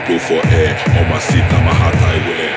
Go for air on my seat, I'm a hot highway.